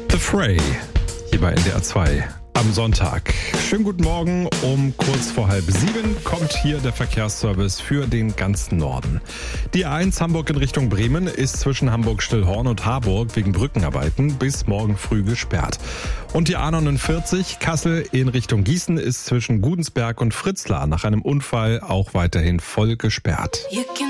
The Fray, hier bei NDR 2 am Sonntag. Schönen guten Morgen, um kurz vor 6:30 kommt hier der Verkehrsservice für den ganzen Norden. Die A1 Hamburg in Richtung Bremen ist zwischen Hamburg-Stillhorn und Harburg wegen Brückenarbeiten bis morgen früh gesperrt. Und die A49 Kassel in Richtung Gießen ist zwischen Gudensberg und Fritzlar nach einem Unfall auch weiterhin voll gesperrt.